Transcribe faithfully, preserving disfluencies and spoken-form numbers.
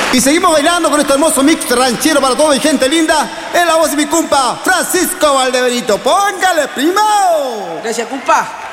Y seguimos bailando con este hermoso mix ranchero para toda mi gente linda. Es la voz de mi compa Francisco Valdebenito. ¡Póngale, primo! Gracias, compa.